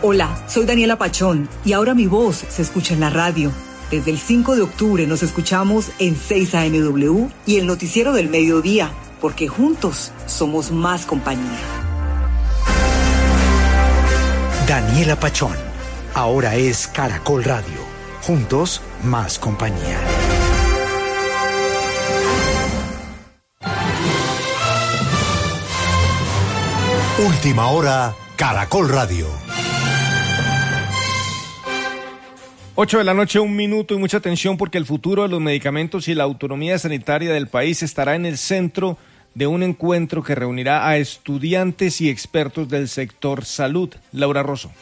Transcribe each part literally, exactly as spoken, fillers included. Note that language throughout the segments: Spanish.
Hola, soy Daniela Pachón y ahora mi voz se escucha en la radio. Desde el cinco de octubre nos escuchamos en seis A M W y el noticiero del mediodía, porque juntos somos más compañía. Daniela Pachón, ahora es Caracol Radio. Juntos, más compañía. Última hora, Caracol Radio. ocho de la noche, un minuto y mucha atención porque el futuro de los medicamentos y la autonomía sanitaria del país estará en el centro de un encuentro que reunirá a estudiantes y expertos del sector salud. Laura Rosso.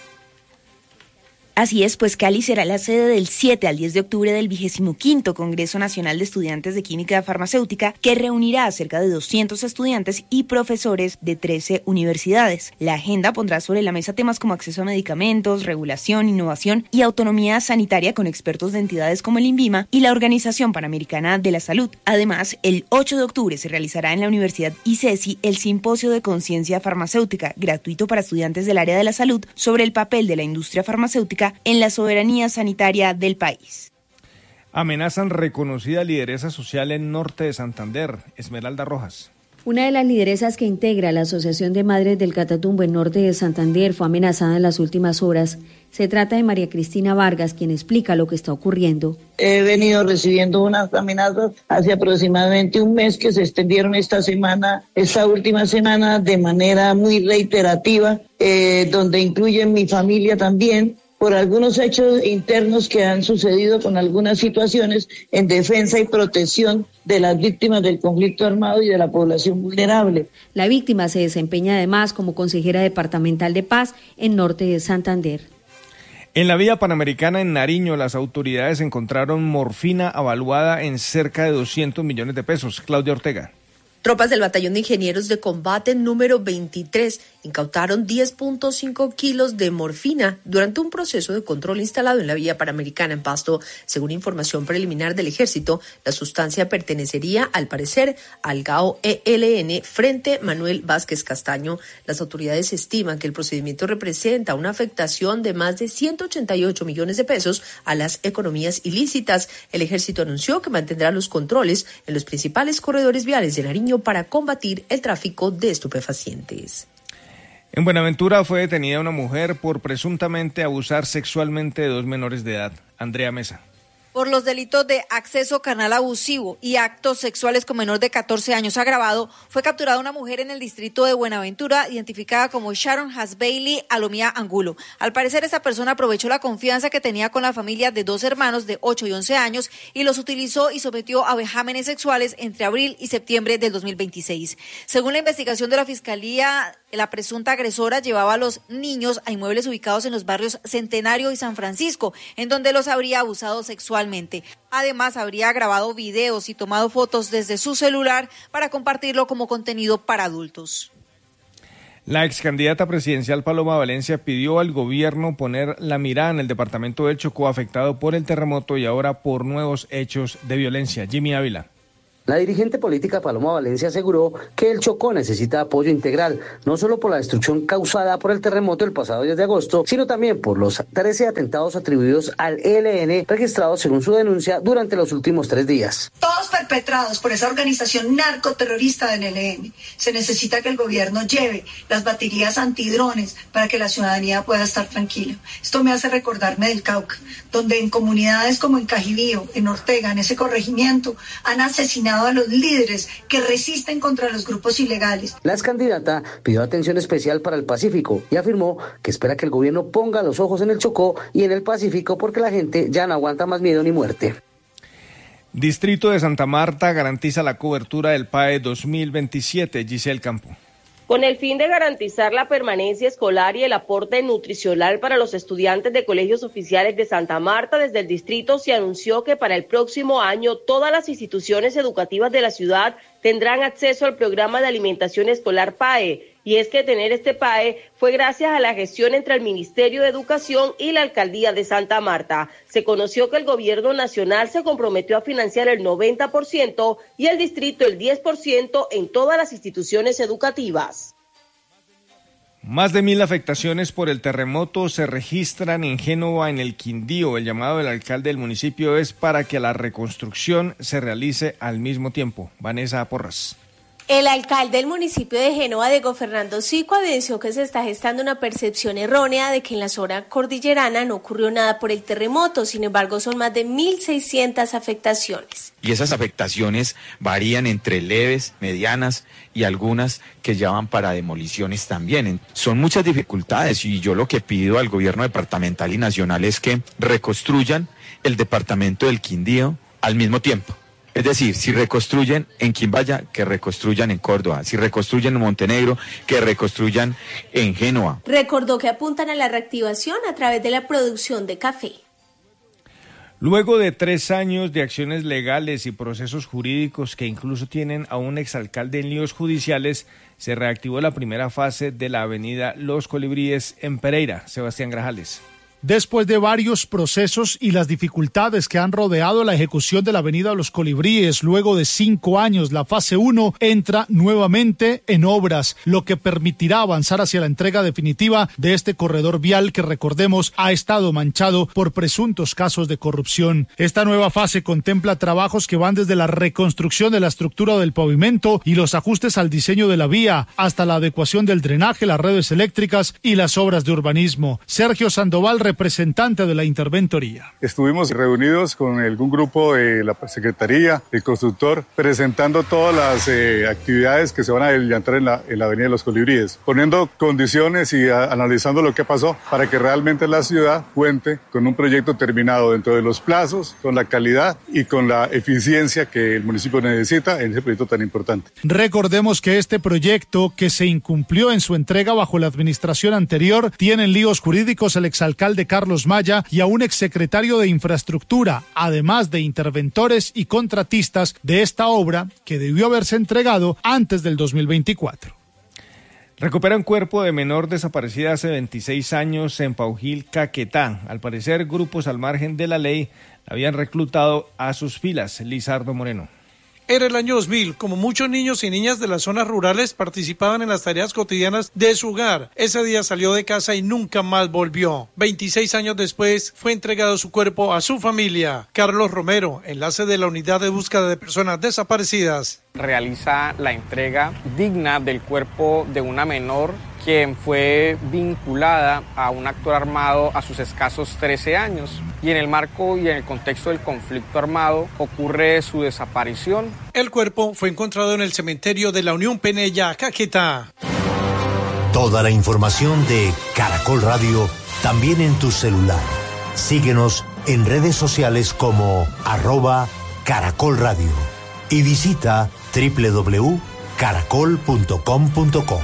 Así es, pues Cali será la sede del siete al diez de octubre del vigésimo quinto Congreso Nacional de Estudiantes de Química Farmacéutica, que reunirá a cerca de doscientos estudiantes y profesores de trece universidades. La agenda pondrá sobre la mesa temas como acceso a medicamentos, regulación, innovación y autonomía sanitaria con expertos de entidades como el INVIMA y la Organización Panamericana de la Salud. Además, el ocho de octubre se realizará en la Universidad ICESI el Simposio de Conciencia Farmacéutica, gratuito para estudiantes del área de la salud, sobre el papel de la industria farmacéutica en la soberanía sanitaria del país. Amenazan reconocida lideresa social en norte de Santander. Esmeralda Rojas. Una de las lideresas que integra la Asociación de Madres del Catatumbo en norte de Santander fue amenazada en las últimas horas. Se trata de María Cristina Vargas, quien explica lo que está ocurriendo. He venido recibiendo unas amenazas hace aproximadamente un mes que se extendieron esta semana, esta última semana, de manera muy reiterativa, eh, donde incluyen mi familia también, por algunos hechos internos que han sucedido con algunas situaciones en defensa y protección de las víctimas del conflicto armado y de la población vulnerable. La víctima se desempeña además como consejera departamental de paz en norte de Santander. En la vía panamericana en Nariño, las autoridades encontraron morfina avaluada en cerca de doscientos millones de pesos. Claudia Ortega. Tropas del Batallón de Ingenieros de Combate número veintitrés incautaron diez punto cinco kilos de morfina durante un proceso de control instalado en la vía panamericana en Pasto. Según información preliminar del Ejército, la sustancia pertenecería, al parecer, al G A O E L N Frente Manuel Vázquez Castaño. Las autoridades estiman que el procedimiento representa una afectación de más de ciento ochenta y ocho millones de pesos a las economías ilícitas. El Ejército anunció que mantendrá los controles en los principales corredores viales de Nariño para combatir el tráfico de estupefacientes. En Buenaventura fue detenida una mujer por presuntamente abusar sexualmente de dos menores de edad. Andrea Mesa. Por los delitos de acceso carnal abusivo y actos sexuales con menor de catorce años agravado, fue capturada una mujer en el distrito de Buenaventura, identificada como Sharon Hasbailey Alomía Angulo. Al parecer, esa persona aprovechó la confianza que tenía con la familia de dos hermanos de ocho y once años y los utilizó y sometió a vejámenes sexuales entre abril y septiembre del dos mil veintiséis. Según la investigación de la Fiscalía, la presunta agresora llevaba a los niños a inmuebles ubicados en los barrios Centenario y San Francisco, en donde los habría abusado sexualmente. Además, habría grabado videos y tomado fotos desde su celular para compartirlo como contenido para adultos. La ex candidata presidencial Paloma Valencia pidió al gobierno poner la mirada en el departamento del Chocó, afectado por el terremoto y ahora por nuevos hechos de violencia. Jimmy Ávila. La dirigente política Paloma Valencia aseguró que el Chocó necesita apoyo integral, no solo por la destrucción causada por el terremoto el pasado diez de agosto, sino también por los trece atentados atribuidos al E L N registrados según su denuncia durante los últimos tres días. Todos perpetrados por esa organización narcoterrorista del E L N. Se necesita que el gobierno lleve las baterías antidrones para que la ciudadanía pueda estar tranquila. Esto me hace recordarme del Cauca, donde en comunidades como en Cajibío, en Ortega, en ese corregimiento, han asesinado a los líderes que resisten contra los grupos ilegales. La ex candidata pidió atención especial para el Pacífico y afirmó que espera que el gobierno ponga los ojos en el Chocó y en el Pacífico porque la gente ya no aguanta más miedo ni muerte. Distrito de Santa Marta garantiza la cobertura del P A E dos mil veintisiete. Giselle Campo. Con el fin de garantizar la permanencia escolar y el aporte nutricional para los estudiantes de colegios oficiales de Santa Marta, desde el distrito se anunció que para el próximo año todas las instituciones educativas de la ciudad tendrán acceso al programa de alimentación escolar P A E. Y es que tener este P A E fue gracias a la gestión entre el Ministerio de Educación y la Alcaldía de Santa Marta. Se conoció que el gobierno nacional se comprometió a financiar el noventa por ciento y el distrito el diez por ciento en todas las instituciones educativas. Más de mil afectaciones por el terremoto se registran en Génova, en el Quindío. El llamado del alcalde del municipio es para que la reconstrucción se realice al mismo tiempo. Vanessa Porras. El alcalde del municipio de Génova, Diego Fernando Zico, evidenció que se está gestando una percepción errónea de que en la zona cordillerana no ocurrió nada por el terremoto. Sin embargo, son más de mil seiscientas afectaciones. Y esas afectaciones varían entre leves, medianas y algunas que llevan para demoliciones también. Son muchas dificultades y yo lo que pido al gobierno departamental y nacional es que reconstruyan el departamento del Quindío al mismo tiempo. Es decir, si reconstruyen en Quimbaya, que reconstruyan en Córdoba. Si reconstruyen en Montenegro, que reconstruyan en Génova. Recordó que apuntan a la reactivación a través de la producción de café. Luego de tres años de acciones legales y procesos jurídicos que incluso tienen a un exalcalde en líos judiciales, se reactivó la primera fase de la avenida Los Colibríes en Pereira. Sebastián Grajales. Después de varios procesos y las dificultades que han rodeado la ejecución de la avenida Los Colibríes, luego de cinco años, la fase uno entra nuevamente en obras, lo que permitirá avanzar hacia la entrega definitiva de este corredor vial que, recordemos, ha estado manchado por presuntos casos de corrupción. Esta nueva fase contempla trabajos que van desde la reconstrucción de la estructura del pavimento y los ajustes al diseño de la vía, hasta la adecuación del drenaje, las redes eléctricas y las obras de urbanismo. Sergio Sandoval, representante de la interventoría. Estuvimos reunidos con algún grupo de la Secretaría, el constructor, presentando todas las eh, actividades que se van a adelantar en la, en la avenida de Los Colibríes, poniendo condiciones y a, analizando lo que pasó para que realmente la ciudad cuente con un proyecto terminado dentro de los plazos, con la calidad y con la eficiencia que el municipio necesita en ese proyecto tan importante. Recordemos que este proyecto, que se incumplió en su entrega bajo la administración anterior, tiene en líos jurídicos el exalcalde de Carlos Maya y a un exsecretario de Infraestructura, además de interventores y contratistas de esta obra que debió haberse entregado antes del dos mil veinticuatro. Recuperan cuerpo de menor desaparecida hace veintiséis años en Paujil, Caquetá. Al parecer, grupos al margen de la ley habían reclutado a sus filas. Lizardo Moreno. Era el año dos mil, como muchos niños y niñas de las zonas rurales participaban en las tareas cotidianas de su hogar. Ese día salió de casa y nunca más volvió. veintiséis años después fue entregado su cuerpo a su familia. Carlos Romero, enlace de la Unidad de Búsqueda de Personas Desaparecidas. Realiza la entrega digna del cuerpo de una menor quien fue vinculada a un actor armado a sus escasos trece años. Y en el marco y en el contexto del conflicto armado ocurre su desaparición. El cuerpo fue encontrado en el cementerio de la Unión Penella, Caquetá. Toda la información de Caracol Radio también en tu celular. Síguenos en redes sociales como arroba Caracol Radio y visita doble u doble u doble u punto caracol punto com punto co.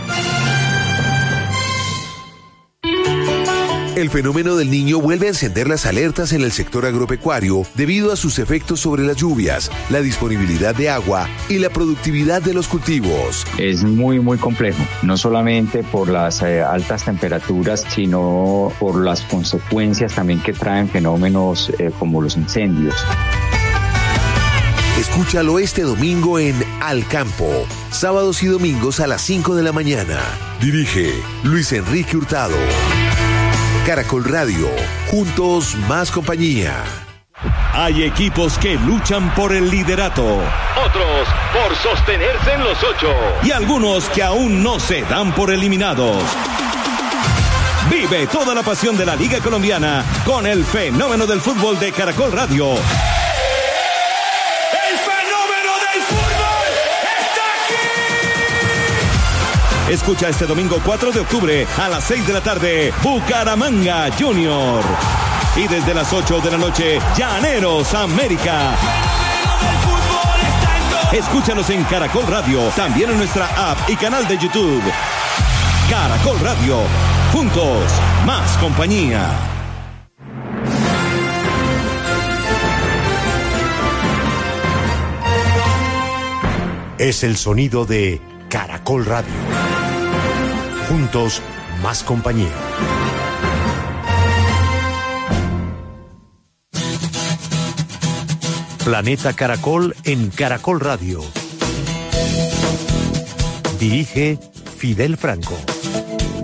El fenómeno del Niño vuelve a encender las alertas en el sector agropecuario debido a sus efectos sobre las lluvias, la disponibilidad de agua y la productividad de los cultivos. Es muy, muy complejo, no solamente por las eh, altas temperaturas, sino por las consecuencias también que traen fenómenos eh, como los incendios. Escúchalo este domingo en Al Campo, sábados y domingos a las cinco de la mañana. Dirige Luis Enrique Hurtado. Caracol Radio, juntos más compañía. Hay equipos que luchan por el liderato, otros por sostenerse en los ocho y algunos que aún no se dan por eliminados. Vive toda la pasión de la Liga Colombiana con el fenómeno del fútbol de Caracol Radio. Escucha este domingo cuatro de octubre a las seis de la tarde, Bucaramanga Junior. Y desde las ocho de la noche, Llaneros América. Escúchanos en Caracol Radio, también en nuestra app y canal de YouTube. Caracol Radio, juntos, más compañía. Es el sonido de Caracol Radio. Juntos, más compañía. Planeta Caracol en Caracol Radio. Dirige Fidel Franco.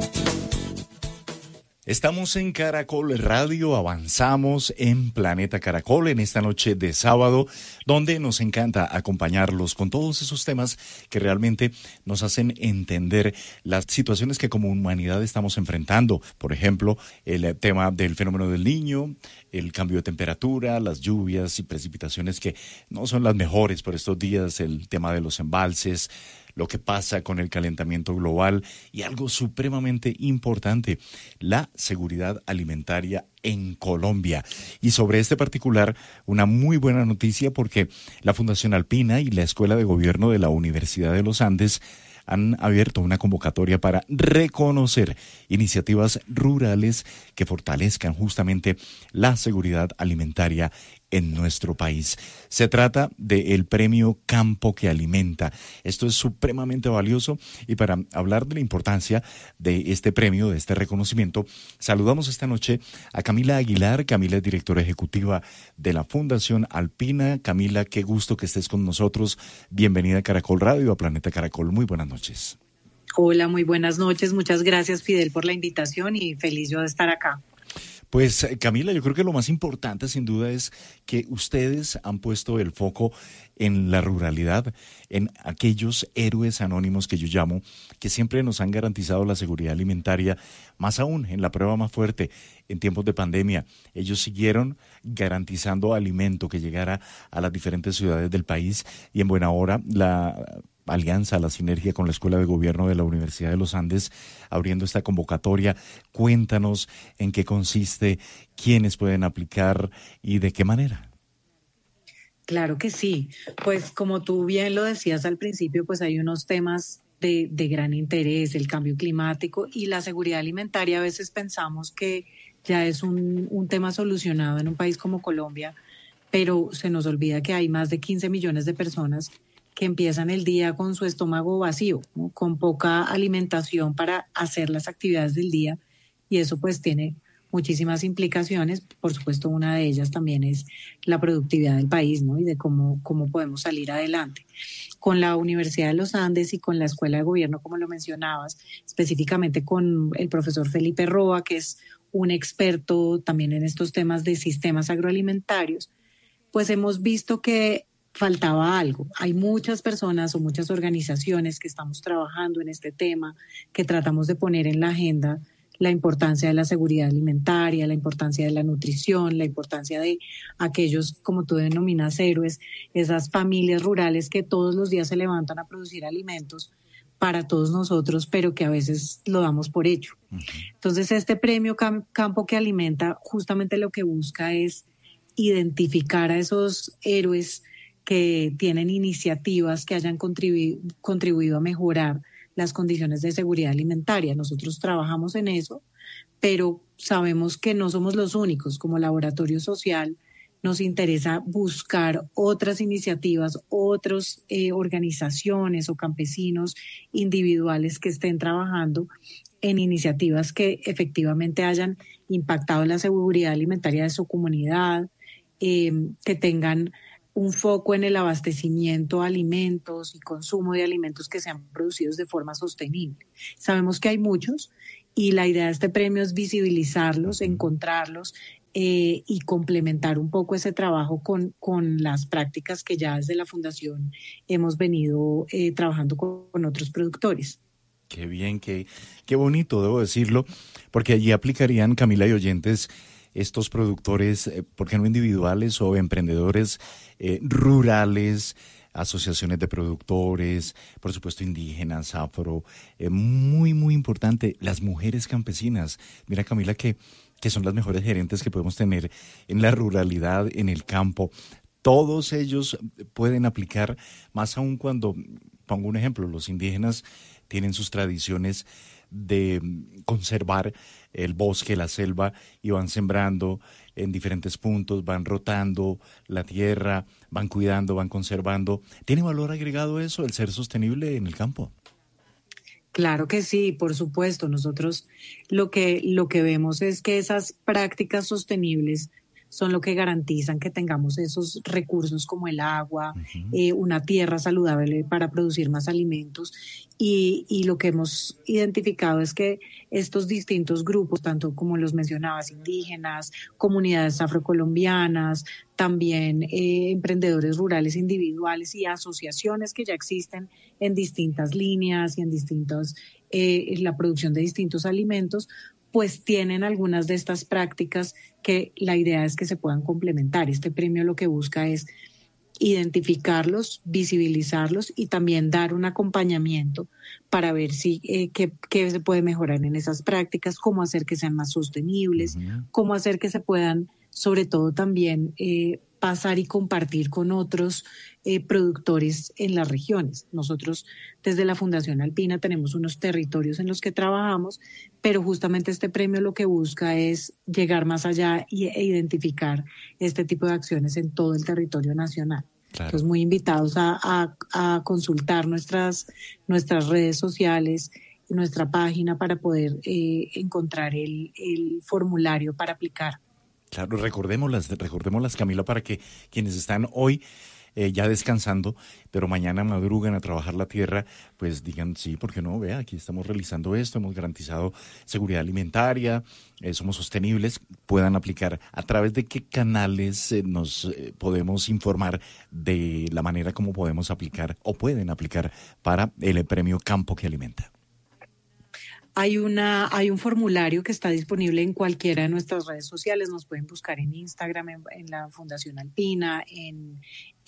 Estamos en Caracol Radio, avanzamos en Planeta Caracol en esta noche de sábado, donde nos encanta acompañarlos con todos esos temas que realmente nos hacen entender las situaciones que como humanidad estamos enfrentando. Por ejemplo, el tema del fenómeno del Niño, el cambio de temperatura, las lluvias y precipitaciones que no son las mejores por estos días, el tema de los embalses, lo que pasa con el calentamiento global y algo supremamente importante, la seguridad alimentaria en Colombia. Y sobre este particular, una muy buena noticia porque la Fundación Alpina y la Escuela de Gobierno de la Universidad de los Andes han abierto una convocatoria para reconocer iniciativas rurales que fortalezcan justamente la seguridad alimentaria en nuestro país. Se trata del premio Campo que Alimenta. Esto es supremamente valioso y para hablar de la importancia de este premio, de este reconocimiento, saludamos esta noche a Camila Aguilar. Camila es directora ejecutiva de la Fundación Alpina. Camila, qué gusto que estés con nosotros. Bienvenida a Caracol Radio, a Planeta Caracol. Muy buenas noches. Hola, muy buenas noches. Muchas gracias, Fidel, por la invitación y feliz yo de estar acá. Pues Camila, yo creo que lo más importante sin duda es que ustedes han puesto el foco en la ruralidad, en aquellos héroes anónimos que yo llamo, que siempre nos han garantizado la seguridad alimentaria, más aún en la prueba más fuerte, en tiempos de pandemia. Ellos siguieron garantizando alimento que llegara a las diferentes ciudades del país y en buena hora la alianza, la sinergia con la Escuela de Gobierno de la Universidad de los Andes, abriendo esta convocatoria. Cuéntanos en qué consiste, quiénes pueden aplicar y de qué manera. Claro que sí. Pues como tú bien lo decías al principio, pues hay unos temas de, de gran interés, el cambio climático y la seguridad alimentaria. A veces pensamos que ya es un, un tema solucionado en un país como Colombia, pero se nos olvida que hay más de quince millones de personas que empiezan el día con su estómago vacío, ¿no? Con poca alimentación para hacer las actividades del día, y eso pues tiene muchísimas implicaciones. Por supuesto, una de ellas también es la productividad del país, ¿no? Y de cómo, cómo podemos salir adelante. Con la Universidad de los Andes y con la Escuela de Gobierno, como lo mencionabas, específicamente con el profesor Felipe Roa, que es un experto también en estos temas de sistemas agroalimentarios, pues hemos visto que faltaba algo. Hay muchas personas o muchas organizaciones que estamos trabajando en este tema, que tratamos de poner en la agenda la importancia de la seguridad alimentaria, la importancia de la nutrición, la importancia de aquellos, como tú denominas, héroes, esas familias rurales que todos los días se levantan a producir alimentos para todos nosotros, pero que a veces lo damos por hecho. Uh-huh. Entonces, este premio Campo que Alimenta justamente lo que busca es identificar a esos héroes que tienen iniciativas que hayan contribuido, contribuido a mejorar las condiciones de seguridad alimentaria. Nosotros trabajamos en eso, pero sabemos que no somos los únicos. Como laboratorio social nos interesa buscar otras iniciativas, otras eh, organizaciones o campesinos individuales que estén trabajando en iniciativas que efectivamente hayan impactado la seguridad alimentaria de su comunidad, eh, que tengan un foco en el abastecimiento de alimentos y consumo de alimentos que sean producidos de forma sostenible. Sabemos que hay muchos y la idea de este premio es visibilizarlos, encontrarlos eh, y complementar un poco ese trabajo con, con las prácticas que ya desde la Fundación hemos venido eh, trabajando con, con otros productores. Qué bien, qué, qué bonito, debo decirlo, porque allí aplicarían, Camila y oyentes, estos productores, eh, ¿por qué no individuales o emprendedores eh, rurales, asociaciones de productores, por supuesto indígenas, afro, eh, muy, muy importante, las mujeres campesinas? Mira, Camila, que, que son las mejores gerentes que podemos tener en la ruralidad, en el campo. Todos ellos pueden aplicar, más aún cuando, pongo un ejemplo, los indígenas tienen sus tradiciones de conservar el bosque, la selva, y van sembrando en diferentes puntos, van rotando la tierra, van cuidando, van conservando. ¿Tiene valor agregado eso, el ser sostenible en el campo? Claro que sí, por supuesto. Nosotros lo que, lo que vemos es que esas prácticas sostenibles son lo que garantizan que tengamos esos recursos como el agua, uh-huh. eh, una tierra saludable para producir más alimentos. Y, y lo que hemos identificado es que estos distintos grupos, tanto como los mencionabas, indígenas, comunidades afrocolombianas, también eh, emprendedores rurales individuales y asociaciones que ya existen en distintas líneas y en distintos, eh, la producción de distintos alimentos, pues tienen algunas de estas prácticas que la idea es que se puedan complementar. Este premio lo que busca es identificarlos, visibilizarlos y también dar un acompañamiento para ver si eh, qué, qué se puede mejorar en esas prácticas, cómo hacer que sean más sostenibles, uh-huh. cómo hacer que se puedan, sobre todo también, eh, pasar y compartir con otros eh, productores en las regiones. Nosotros desde la Fundación Alpina tenemos unos territorios en los que trabajamos, pero justamente este premio lo que busca es llegar más allá y, e identificar este tipo de acciones en todo el territorio nacional. Claro. Entonces, muy invitados a, a, a consultar nuestras, nuestras redes sociales, nuestra página para poder eh, encontrar el, el formulario para aplicar. Claro, recordémoslas, recordémoslas, Camila, para que quienes están hoy eh, ya descansando, pero mañana madrugan a trabajar la tierra, pues digan, sí, ¿por qué no? Vea, aquí estamos realizando esto, hemos garantizado seguridad alimentaria, eh, somos sostenibles, puedan aplicar. ¿A través de qué canales eh, nos eh, podemos informar de la manera como podemos aplicar o pueden aplicar para el premio Campo que Alimenta? Hay, una, hay un formulario que está disponible en cualquiera de nuestras redes sociales. Nos pueden buscar en Instagram, en, en la Fundación Alpina, en,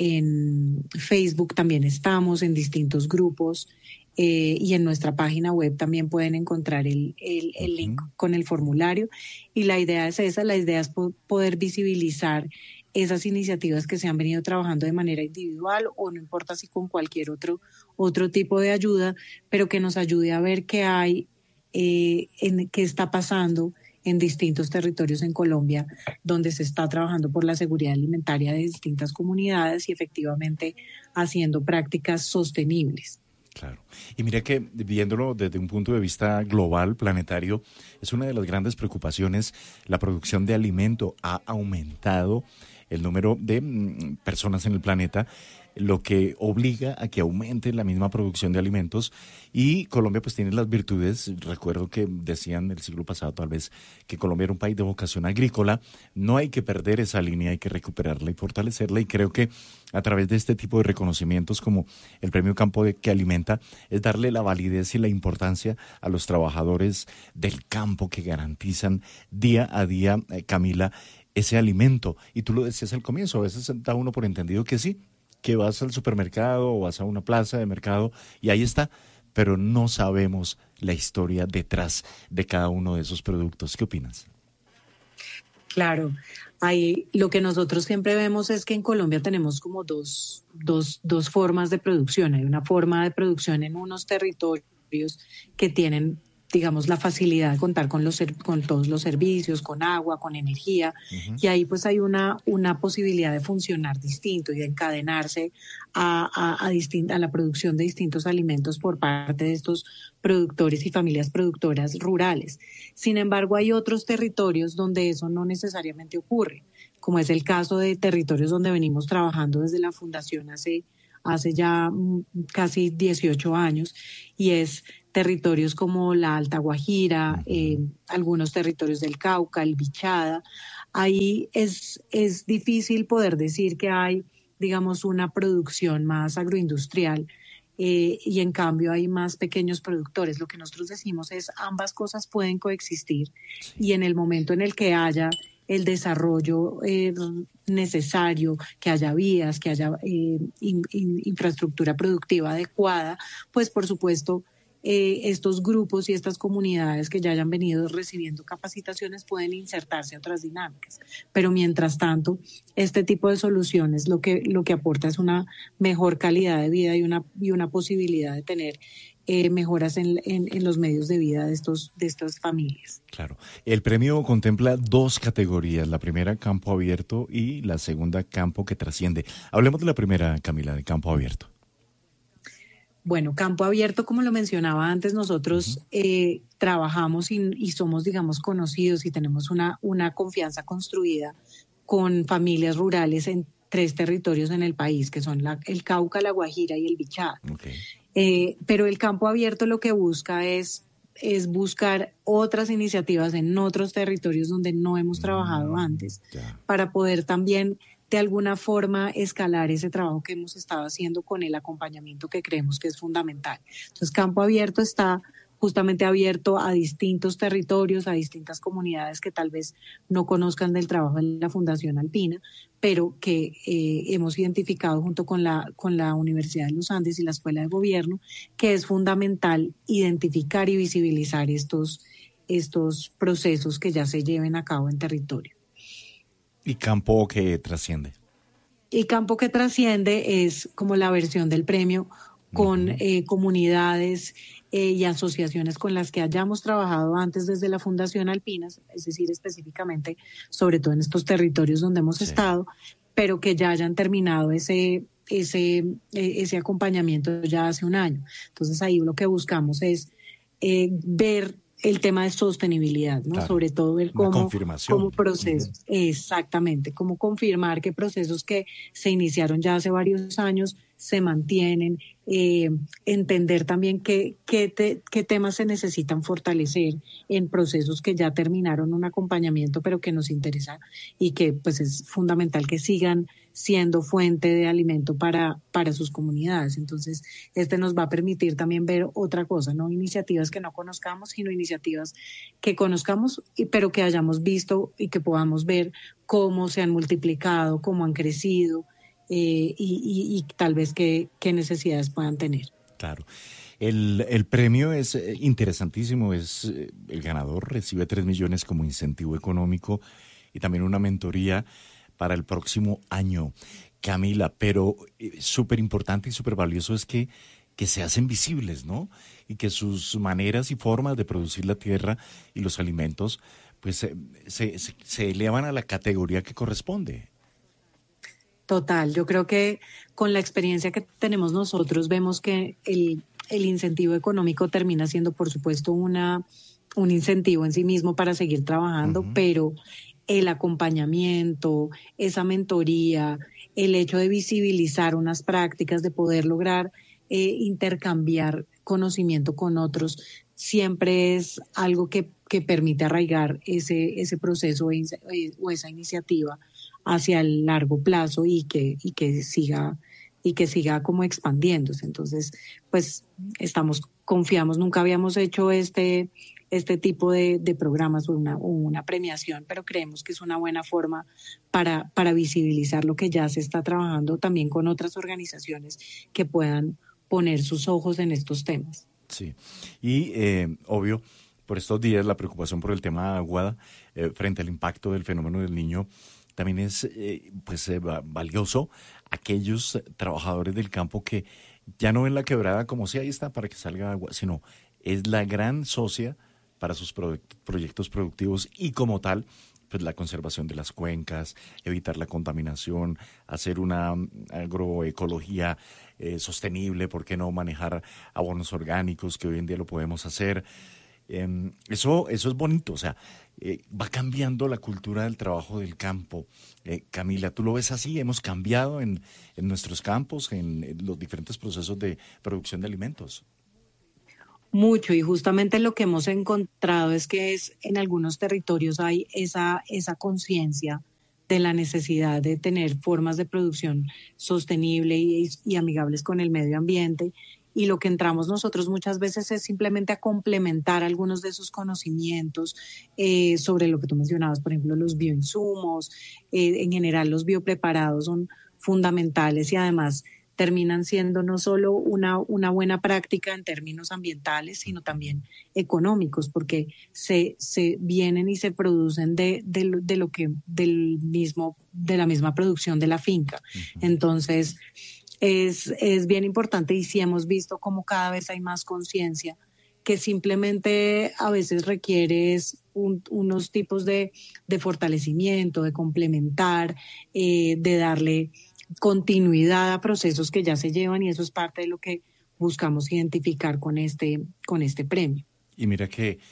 en Facebook también estamos, en distintos grupos. Eh, y en nuestra página web también pueden encontrar el, el, el link con el formulario. Y la idea es esa, la idea es po- poder visibilizar esas iniciativas que se han venido trabajando de manera individual o no importa si con cualquier otro, otro tipo de ayuda, pero que nos ayude a ver qué hay, Eh, en qué está pasando en distintos territorios en Colombia donde se está trabajando por la seguridad alimentaria de distintas comunidades y efectivamente haciendo prácticas sostenibles. Claro. Y mira que viéndolo desde un punto de vista global, planetario, es una de las grandes preocupaciones. La producción de alimento ha aumentado el número de mm, personas en el planeta, lo que obliga a que aumente la misma producción de alimentos, y Colombia pues tiene las virtudes. Recuerdo que decían el siglo pasado tal vez que Colombia era un país de vocación agrícola. No hay que perder esa línea, hay que recuperarla y fortalecerla, y creo que a través de este tipo de reconocimientos como el Premio Campo que Alimenta es darle la validez y la importancia a los trabajadores del campo que garantizan día a día, eh, Camila, ese alimento. Y tú lo decías al comienzo, a veces da uno por entendido que sí, que vas al supermercado o vas a una plaza de mercado y ahí está, pero no sabemos la historia detrás de cada uno de esos productos. ¿Qué opinas? Claro, ahí lo que nosotros siempre vemos es que en Colombia tenemos como dos, dos, dos formas de producción. Hay una forma de producción en unos territorios que tienen, digamos, la facilidad de contar con los con todos los servicios, con agua, con energía, uh-huh. y ahí pues hay una, una posibilidad de funcionar distinto y de encadenarse a, a, a, distin- a la producción de distintos alimentos por parte de estos productores y familias productoras rurales. Sin embargo, hay otros territorios donde eso no necesariamente ocurre, como es el caso de territorios donde venimos trabajando desde la Fundación hace, hace ya casi dieciocho años, y es territorios como la Alta Guajira, eh, algunos territorios del Cauca, el Bichada. Ahí es, es difícil poder decir que hay, digamos, una producción más agroindustrial, eh, y en cambio hay más pequeños productores. Lo que nosotros decimos es ambas cosas pueden coexistir, y en el momento en el que haya el desarrollo eh, necesario, que haya vías, que haya eh, in, in, infraestructura productiva adecuada, pues por supuesto Eh, estos grupos y estas comunidades que ya hayan venido recibiendo capacitaciones pueden insertarse a otras dinámicas. Pero mientras tanto, este tipo de soluciones lo que, lo que aporta es una mejor calidad de vida y una, y una posibilidad de tener eh, mejoras en, en, en los medios de vida de, estos, de estas familias. Claro. El premio contempla dos categorías, la primera campo abierto y la segunda campo que trasciende. Hablemos de la primera, Camila, de campo abierto. Bueno, campo abierto, como lo mencionaba antes, nosotros uh-huh. eh, trabajamos y, y somos, digamos, conocidos y tenemos una, una confianza construida con familias rurales en tres territorios en el país, que son la, el Cauca, la Guajira y el Bichada. Okay. Eh, pero el campo abierto lo que busca es, es buscar otras iniciativas en otros territorios donde no hemos trabajado antes, yeah. para poder también de alguna forma escalar ese trabajo que hemos estado haciendo con el acompañamiento que creemos que es fundamental. Entonces, Campo Abierto está justamente abierto a distintos territorios, a distintas comunidades que tal vez no conozcan del trabajo de la Fundación Alpina, pero que eh, hemos identificado junto con la, con la Universidad de los Andes y la Escuela de Gobierno, que es fundamental identificar y visibilizar estos, estos procesos que ya se lleven a cabo en territorio. ¿Y Campo que trasciende? Y Campo que trasciende es como la versión del premio con uh-huh. eh, comunidades eh, y asociaciones con las que hayamos trabajado antes desde la Fundación Alpinas, es decir, específicamente, sobre todo en estos territorios donde hemos sí. estado, pero que ya hayan terminado ese, ese, ese acompañamiento ya hace un año. Entonces ahí lo que buscamos es eh, ver el tema de sostenibilidad, ¿no? Claro. Sobre todo ver cómo, cómo procesos, uh-huh. exactamente, cómo confirmar que procesos que se iniciaron ya hace varios años se mantienen, eh, entender también qué, qué, te, qué temas se necesitan fortalecer en procesos que ya terminaron un acompañamiento, pero que nos interesa y que pues es fundamental que sigan siendo fuente de alimento para, para sus comunidades. Entonces, este nos va a permitir también ver otra cosa, no iniciativas que no conozcamos, sino iniciativas que conozcamos, pero que hayamos visto y que podamos ver cómo se han multiplicado, cómo han crecido, Eh, y, y, y tal vez qué, qué necesidades puedan tener. Claro. El, el premio es interesantísimo, es el ganador recibe tres millones como incentivo económico y también una mentoría para el próximo año. Camila, pero eh, súper importante y súper valioso es que, que se hacen visibles, ¿no? Y que sus maneras y formas de producir la tierra y los alimentos pues se, se, se elevan a la categoría que corresponde. Total, yo creo que con la experiencia que tenemos nosotros vemos que el, el incentivo económico termina siendo, por supuesto, una, un incentivo en sí mismo para seguir trabajando, uh-huh. pero el acompañamiento, esa mentoría, el hecho de visibilizar unas prácticas, de poder lograr eh, intercambiar conocimiento con otros, siempre es algo que, que permite arraigar ese, ese proceso o esa iniciativa hacia el largo plazo y que, y que siga, y que siga como expandiéndose. Entonces, pues estamos, confiamos, nunca habíamos hecho este, este tipo de, de programas o una, una premiación, pero creemos que es una buena forma para, para visibilizar lo que ya se está trabajando también con otras organizaciones que puedan poner sus ojos en estos temas. Sí, y eh, obvio, por estos días la preocupación por el tema Aguada eh, frente al impacto del fenómeno del Niño también es eh, pues eh, valioso aquellos trabajadores del campo que ya no ven la quebrada como si ahí está para que salga agua, sino es la gran socia para sus pro- proyectos productivos y como tal, pues la conservación de las cuencas, evitar la contaminación, hacer una agroecología eh, sostenible, ¿por qué no manejar abonos orgánicos que hoy en día lo podemos hacer? Eh, eso, eso es bonito, o sea, eh, va cambiando la cultura del trabajo del campo. Eh, Camila, ¿tú lo ves así? ¿Hemos cambiado en, en nuestros campos, en, en los diferentes procesos de producción de alimentos? Mucho, y justamente lo que hemos encontrado es que es en algunos territorios hay esa, esa conciencia de la necesidad de tener formas de producción sostenible y, y amigables con el medio ambiente. Y lo que entramos nosotros muchas veces es simplemente a complementar algunos de esos conocimientos eh, sobre lo que tú mencionabas, por ejemplo, los bioinsumos, eh, en general los biopreparados son fundamentales y además terminan siendo no solo una, una buena práctica en términos ambientales, sino también económicos, porque se, se vienen y se producen de, de, de lo que, del mismo, de la misma producción de la finca. Uh-huh. Entonces, Es, es bien importante y sí hemos visto como cada vez hay más conciencia que simplemente a veces requiere un, unos tipos de, de fortalecimiento, de complementar, eh, de darle continuidad a procesos que ya se llevan y eso es parte de lo que buscamos identificar con este, con este premio. Y mira que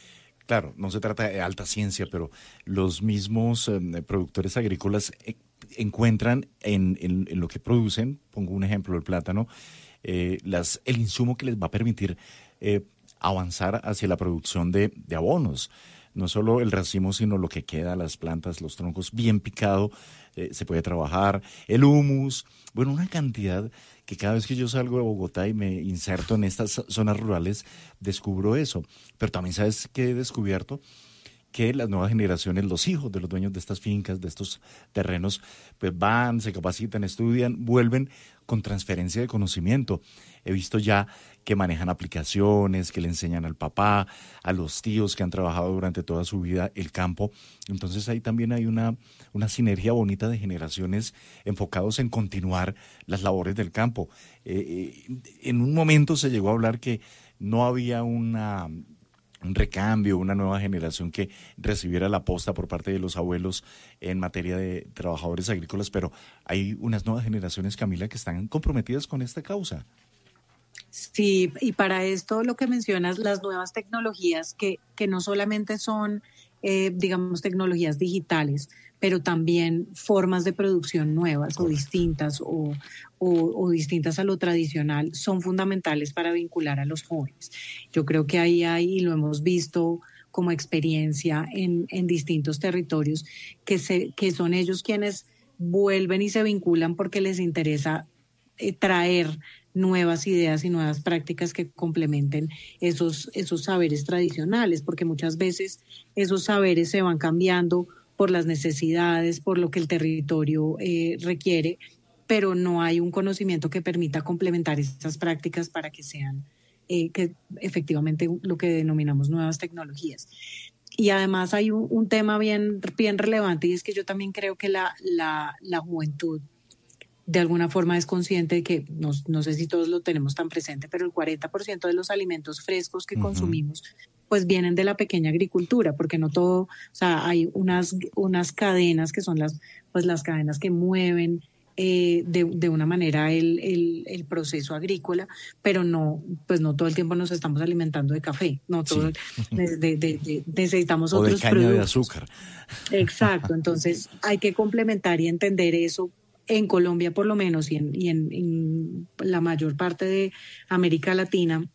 claro, no se trata de alta ciencia, pero los mismos eh, productores agrícolas eh, encuentran en, en, en lo que producen, pongo un ejemplo, el plátano, eh, las, el insumo que les va a permitir eh, avanzar hacia la producción de, de abonos. No solo el racimo, sino lo que queda, las plantas, los troncos bien picado, eh, se puede trabajar, el humus, bueno, una cantidad que cada vez que yo salgo de Bogotá y me inserto en estas zonas rurales, descubro eso. Pero también, ¿sabes qué he descubierto? Que las nuevas generaciones, los hijos de los dueños de estas fincas, de estos terrenos, pues van, se capacitan, estudian, vuelven con transferencia de conocimiento. He visto ya que manejan aplicaciones, que le enseñan al papá, a los tíos que han trabajado durante toda su vida el campo. Entonces ahí también hay una, una sinergia bonita de generaciones enfocados en continuar las labores del campo. Eh, eh, en un momento se llegó a hablar que no había una... un recambio, una nueva generación que recibiera la posta por parte de los abuelos en materia de trabajadores agrícolas, pero hay unas nuevas generaciones, Camila, que están comprometidas con esta causa. Sí, y para esto lo que mencionas, las nuevas tecnologías que, que no solamente son, eh, digamos, tecnologías digitales, pero también formas de producción nuevas Correcto. o distintas o, o, o distintas a lo tradicional, son fundamentales para vincular a los jóvenes. Yo creo que ahí hay, y lo hemos visto como experiencia en, en distintos territorios, que, se, que son ellos quienes vuelven y se vinculan porque les interesa eh, traer nuevas ideas y nuevas prácticas que complementen esos, esos saberes tradicionales, porque muchas veces esos saberes se van cambiando por las necesidades, por lo que el territorio eh, requiere, pero no hay un conocimiento que permita complementar estas prácticas para que sean eh, que efectivamente lo que denominamos nuevas tecnologías. Y además hay un, un tema bien, bien relevante, y es que yo también creo que la, la, la juventud de alguna forma es consciente de que, no, no sé si todos lo tenemos tan presente, pero el cuarenta por ciento de los alimentos frescos que uh-huh. consumimos pues vienen de la pequeña agricultura, porque no todo, o sea, hay unas, unas cadenas que son las, pues las cadenas que mueven eh, de, de una manera el, el, el proceso agrícola, pero no, pues no todo el tiempo nos estamos alimentando de café, no todo, sí. de, de, de, de, necesitamos o otros de caña productos. de azúcar. Exacto, entonces hay que complementar y entender eso. En Colombia por lo menos y, en, y en, en la mayor parte de América Latina,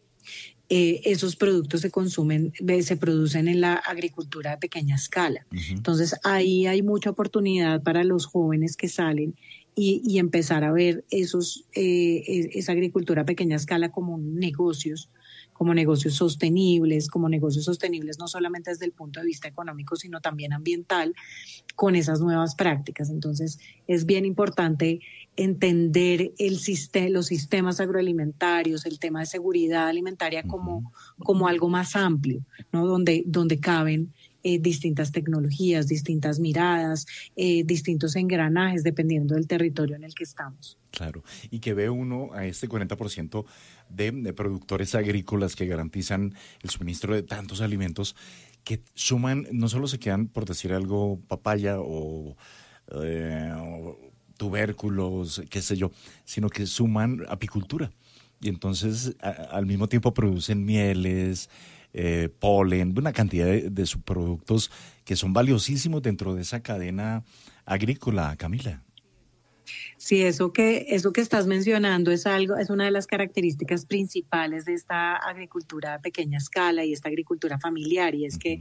eh, esos productos se consumen, se producen en la agricultura de pequeña escala. Uh-huh. Entonces ahí hay mucha oportunidad para los jóvenes que salen y, y empezar a ver esos, eh, esa agricultura a pequeña escala como negocios, como negocios sostenibles, como negocios sostenibles no solamente desde el punto de vista económico, sino también ambiental, con esas nuevas prácticas. Entonces, es bien importante entender el sistema, los sistemas agroalimentarios, el tema de seguridad alimentaria como, como algo más amplio, ¿no? Donde, donde caben eh, distintas tecnologías, distintas miradas, eh, distintos engranajes, dependiendo del territorio en el que estamos. Claro, y que ve uno a este cuarenta por ciento de, de productores agrícolas que garantizan el suministro de tantos alimentos que suman, no solo se quedan, por decir algo, papaya o, eh, o tubérculos, qué sé yo, sino que suman apicultura. Y entonces a, al mismo tiempo producen mieles, eh, polen, una cantidad de, de subproductos que son valiosísimos dentro de esa cadena agrícola, Camila. Sí, eso que, eso que estás mencionando es algo, es una de las características principales de esta agricultura a pequeña escala y esta agricultura familiar, y es uh-huh. que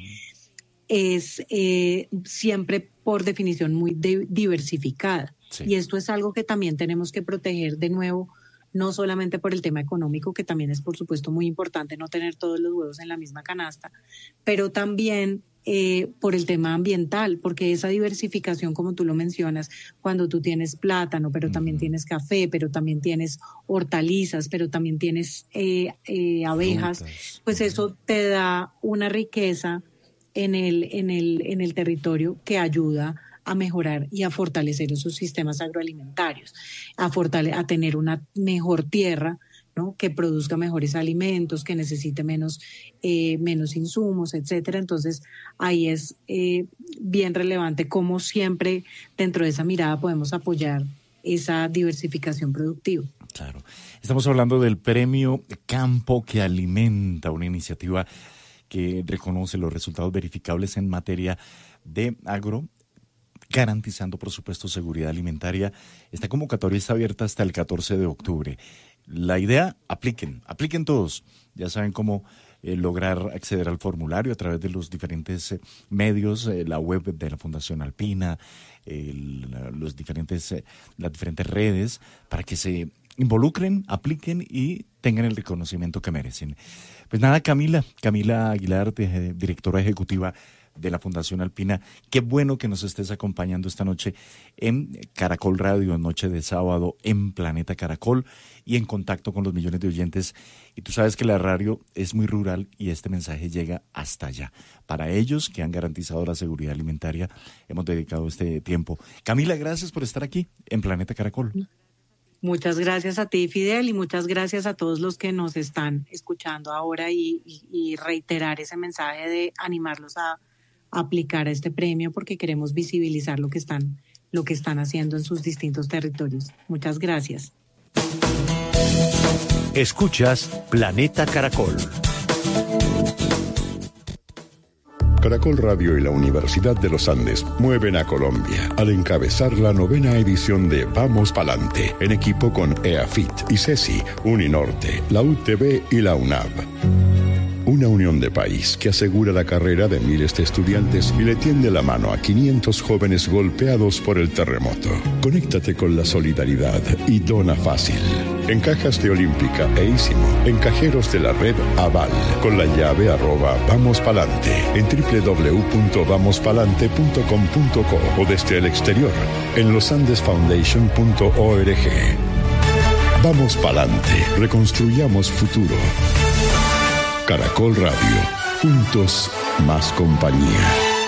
es eh, siempre por definición muy de, diversificada. Sí. Y esto es algo que también tenemos que proteger de nuevo, no solamente por el tema económico, que también es por supuesto muy importante no tener todos los huevos en la misma canasta, pero también Eh, por el tema ambiental, porque esa diversificación, como tú lo mencionas, cuando tú tienes plátano, pero uh-huh. también tienes café, pero también tienes hortalizas, pero también tienes eh, eh, abejas, Frutas. Pues uh-huh. eso te da una riqueza en el, en el, en el territorio que ayuda a mejorar y a fortalecer esos sistemas agroalimentarios, a, fortale- a tener una mejor tierra, ¿no? Que produzca mejores alimentos, que necesite menos, eh, menos insumos, etcétera. Entonces, ahí es eh, bien relevante cómo siempre dentro de esa mirada podemos apoyar esa diversificación productiva. Claro. Estamos hablando del premio Campo que Alimenta, una iniciativa que reconoce los resultados verificables en materia de agro, garantizando, por supuesto, seguridad alimentaria. Esta convocatoria está abierta hasta el catorce de octubre. La idea, apliquen, apliquen todos. Ya saben cómo eh, lograr acceder al formulario a través de los diferentes eh, medios, eh, la web de la Fundación Alpina, el, los diferentes, eh, las diferentes redes, para que se involucren, apliquen y tengan el reconocimiento que merecen. Pues nada, Camila, Camila Aguilar, de, directora ejecutiva de la Fundación Alpina, qué bueno que nos estés acompañando esta noche en Caracol Radio, noche de sábado en Planeta Caracol y en contacto con los millones de oyentes. Y tú sabes que la radio es muy rural y este mensaje llega hasta allá. Para ellos que han garantizado la seguridad alimentaria, hemos dedicado este tiempo. Camila, gracias por estar aquí en Planeta Caracol. Muchas gracias a ti, Fidel, y muchas gracias a todos los que nos están escuchando ahora y, y, y reiterar ese mensaje de animarlos a aplicar a este premio porque queremos visibilizar lo que están, lo que están haciendo en sus distintos territorios. Muchas gracias. Escuchas Planeta Caracol. Caracol Radio y la Universidad de los Andes mueven a Colombia al encabezar la novena edición de Vamos Palante, en equipo con EAFIT, ICESI, Uninorte, la U T B y la UNAV. Una unión de país que asegura la carrera de miles de estudiantes y le tiende la mano a quinientos jóvenes golpeados por el terremoto. Conéctate con la solidaridad y dona fácil. En cajas de Olímpica e Ísimo, en cajeros de la red Aval, con la llave arroba Vamos Palante, en doble u doble u doble u punto vamos palante punto com punto co o desde el exterior, en losandesfoundation punto org. Vamos Palante, reconstruyamos futuro. Caracol Radio, juntos más compañía.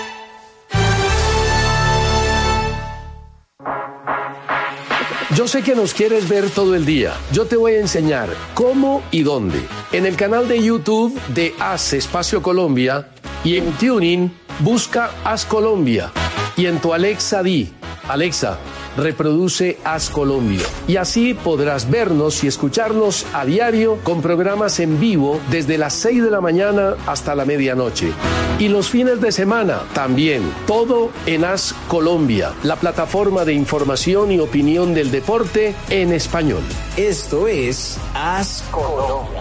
Yo sé que nos quieres ver todo el día. Yo te voy a enseñar cómo y dónde. En el canal de YouTube de Haz Espacio Colombia y en TuneIn busca Haz Colombia. Y en tu Alexa di, Alexa, reproduce Haz Colombia. Y así podrás vernos y escucharnos a diario con programas en vivo desde las seis de la mañana hasta la medianoche. Y los fines de semana también. Todo en Haz Colombia, la plataforma de información y opinión del deporte en español. Esto es Haz Colombia.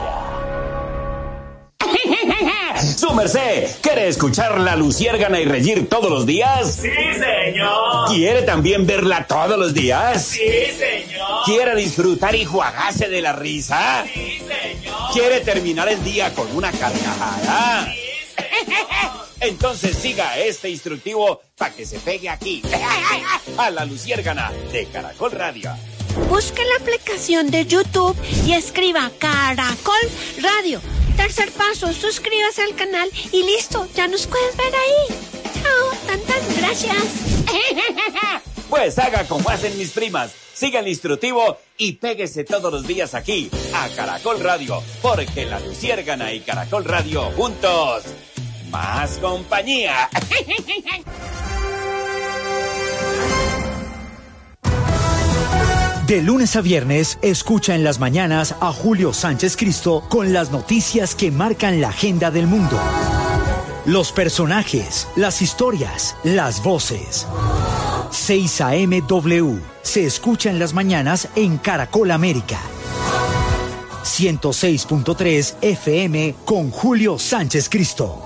¡Su merced! ¿Quiere escuchar La Luciérgana y reír todos los días? ¡Sí, señor! ¿Quiere también verla todos los días? ¡Sí, señor! ¿Quiere disfrutar y juagarse de la risa? ¡Sí, señor! ¿Quiere terminar el día con una carcajada? ¡Sí, señor! Entonces siga este instructivo para que se pegue aquí, a La Luciérgana de Caracol Radio. Busque la aplicación de YouTube y escriba Caracol Radio. Tercer paso, suscríbase al canal y listo, ya nos puedes ver ahí. Chao, tantas gracias. Pues haga como hacen mis primas, siga el instructivo y péguese todos los días aquí, a Caracol Radio, porque La Luciérgana y Caracol Radio juntos, más compañía. De lunes a viernes, escucha en las mañanas a Julio Sánchez Cristo con las noticias que marcan la agenda del mundo. Los personajes, las historias, las voces. seis a eme W se escucha en las mañanas en Caracol América. ciento seis punto tres F M con Julio Sánchez Cristo.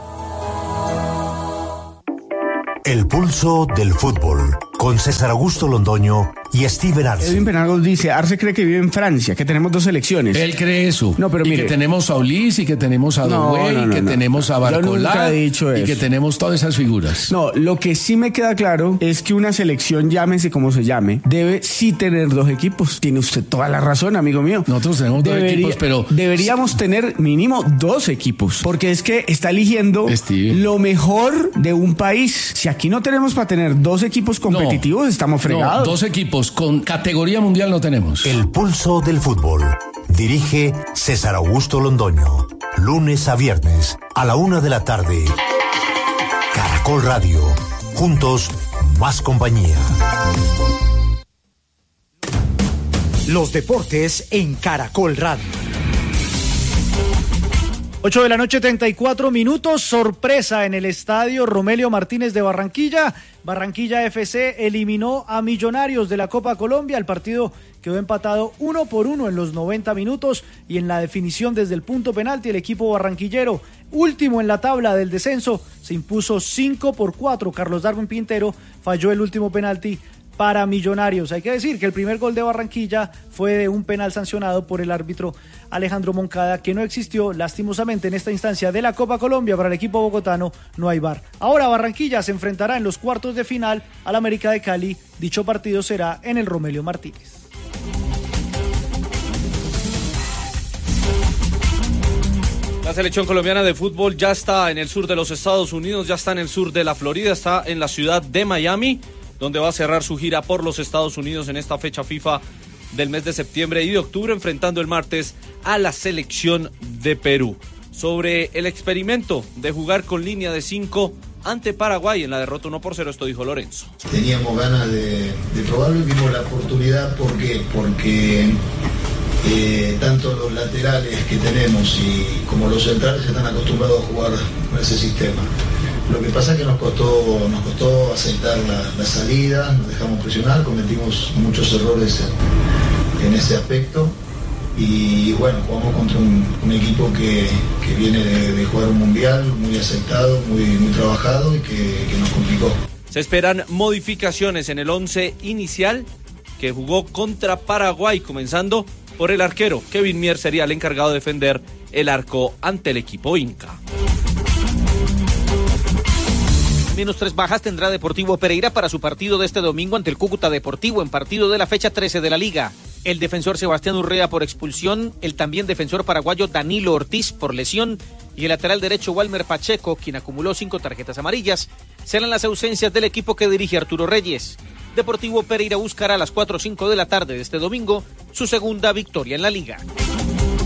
El pulso del fútbol con César Augusto Londoño y Steven Arce. Edwin Penagos dice, Arce cree que vive en Francia, que tenemos dos selecciones. Él cree eso. No, pero y mire. que tenemos a Ulis, y que tenemos a No, Doué, no, no, y que no. tenemos a Yo Barcolá, nunca he dicho y eso. que tenemos todas esas figuras. No, lo que sí me queda claro es que una selección, llámese como se llame, debe sí tener dos equipos. Tiene usted toda la razón, amigo mío. Nosotros tenemos dos Debería- equipos, pero... Deberíamos tener mínimo dos equipos, porque es que está eligiendo lo mejor de un país. Si aquí no tenemos para tener dos equipos competitivos, estamos fregados. No, dos equipos con categoría mundial no tenemos. El pulso del fútbol. Dirige César Augusto Londoño. Lunes a viernes a la una de la tarde. Caracol Radio. Juntos, más compañía. Los deportes en Caracol Radio. ocho de la noche, treinta y cuatro minutos. Sorpresa en el estadio Romelio Martínez de Barranquilla. Barranquilla F C eliminó a Millonarios de la Copa Colombia. El partido quedó empatado uno por uno en los noventa minutos y en la definición desde el punto penalti el equipo barranquillero, último en la tabla del descenso, se impuso cinco por cuatro. Carlos Darwin Pintero falló el último penalti para Millonarios. Hay que decir que el primer gol de Barranquilla fue de un penal sancionado por el árbitro Alejandro Moncada, que no existió lastimosamente en esta instancia de la Copa Colombia. Para el equipo bogotano no hay V A R. Ahora Barranquilla se enfrentará en los cuartos de final al América de Cali. Dicho partido será en el Romelio Martínez. La selección colombiana de fútbol ya está en el sur de los Estados Unidos, ya está en el sur de la Florida, está en la ciudad de Miami, donde va a cerrar su gira por los Estados Unidos en esta fecha FIFA del mes de septiembre y de octubre, enfrentando el martes a la selección de Perú. Sobre el experimento de jugar con línea de cinco ante Paraguay en la derrota uno por cero, esto dijo Lorenzo. Teníamos ganas de, de probarlo y vimos la oportunidad porque, porque eh, tanto los laterales que tenemos y como los centrales están acostumbrados a jugar con ese sistema. Lo que pasa es que nos costó, nos costó aceptar la, la salida, nos dejamos presionar, cometimos muchos errores en, en ese aspecto y bueno, jugamos contra un, un equipo que, que viene de, de jugar un mundial muy aceptado, muy, muy trabajado y que, que nos complicó. Se esperan modificaciones en el once inicial que jugó contra Paraguay, comenzando por el arquero. Kevin Mier sería el encargado de defender el arco ante el equipo Inca. Menos tres bajas tendrá Deportivo Pereira para su partido de este domingo ante el Cúcuta Deportivo en partido de la fecha trece de la Liga. El defensor Sebastián Urrea por expulsión, el también defensor paraguayo Danilo Ortiz por lesión y el lateral derecho Walmer Pacheco, quien acumuló cinco tarjetas amarillas, serán las ausencias del equipo que dirige Arturo Reyes. Deportivo Pereira buscará a las cuatro o cinco de la tarde de este domingo su segunda victoria en la Liga.